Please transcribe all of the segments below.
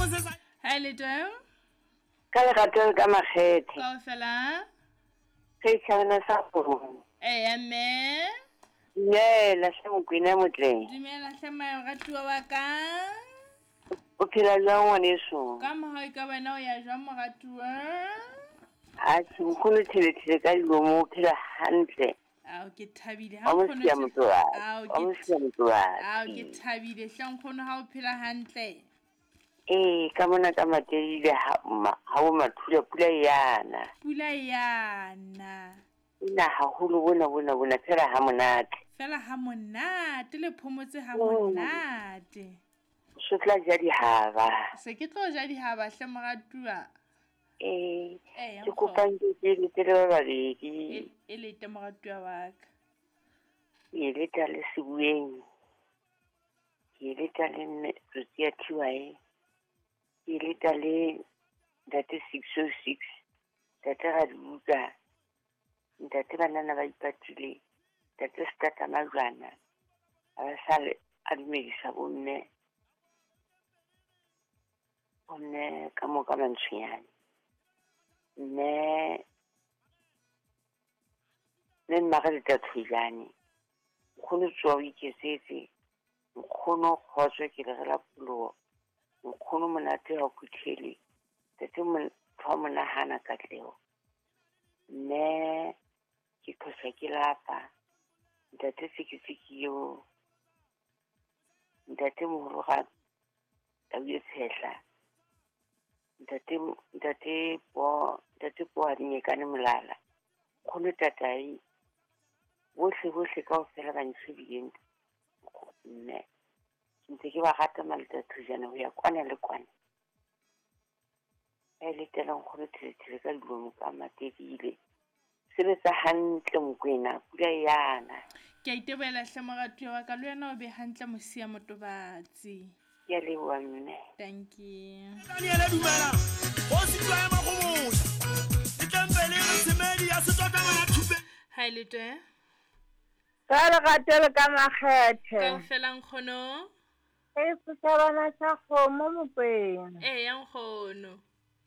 Hi Little. Ka lerato ka makgethe Kaofela. ke tshwana sa go Mme. la se mokwena motleng Dumela hle moratuwa wa ka. o phela jwang ngwaneso Ka mohau ka wena o ya jwang moratuwa? a tshimkholo thele ka dilomo o phela hantle Ao ke thabile wa ha nkgono mosia motoa ao wa mosia motoa ke thabile hle nkgono ha o phela hantle. ka mona ka matedile ha o mathula pula yana Pula yana. ina haholo bona phela ha monate Fela ha monate le phomotse ha monate. so tla ja dihaba Se ke tlo ja dihaba hle moratuwa. ke kopang ke letele ba babedi E lete moratuwa wa ka. ke leta le sebueng ke leta le tsotsi ya TY ke leta le date 606 date ga dibuka date banana ba ipatile date stata majwana a ba sale a dumedisa bomme ka moka mantshwenyane ne mmaga letathojane nkgono tswa o iketsetse nkgono kgotswe ke legela pologo nkgono monate ga o phuthele tate motho wa monagana katlego mme ke thosa ke lapa ntate tseketseki eo ntate mogolo ga tauye tshehla ntate po a dinyekane molala kgono tatai bohle ka o fela ba ntshwedileng mme ntse ke ba gata maletathojana go ya kwana le kwana a letelang kgono thele ka dilomo ka matedile sebetsa hantle mokwena pula yana Ke a itebela hle moratuwa wa ka le wena o be hantle mosia motobatsi. ke a leboa mme Thank you. Daniel Dumela o se tla ema go mosha e tlampele le semedi ya setota ngwana thupe Hi Little. Ka legatele ka makgethe Kaofela nkgono. e setšhabana sa kgomo Mokwena Ya nkgono.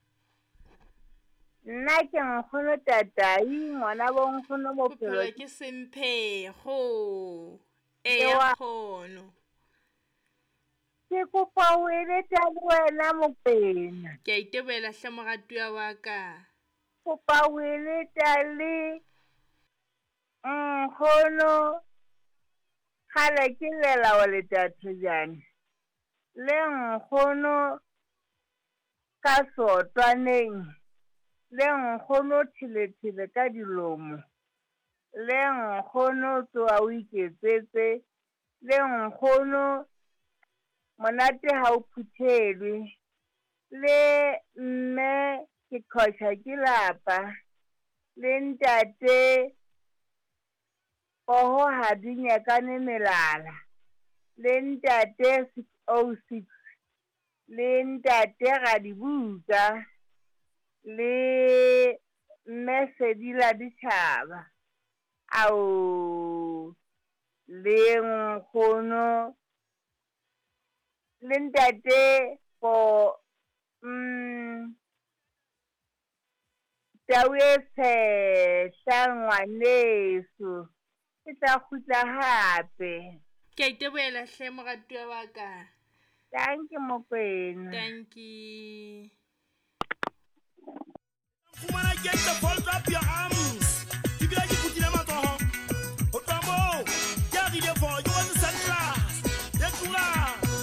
nna ke nkgono tatai ngwana bo nkgono bophelo Bophelo ke semphego. Ke Ya wa- nkgono. ke kopa o eletsa le wena Mokwena Ke a itebela hle moratuwa wa ka. kopa o eletsa le nkgono gale ke lela wa letathojane le nkgono ka sotwaneng le nkgono thile ka dilomo le nkgono tsoa o iketsetse le nkgono monate ha o phuthelwe le mme ke khoša ke lapa le ntate poho ha di nyakane melala le ntate 606 le ntate ga di buka le mme Sedila Ditšhaba ao le nkgono le ntate po Tauye Tshehla ngwaneso e tla khutla hape Ke a itebela hle moratuwa wa ka. Thank you Mokwena Thank you. fumana ke tla fold up your arms ke bila ke putile matsoho o twa mo ke a rile for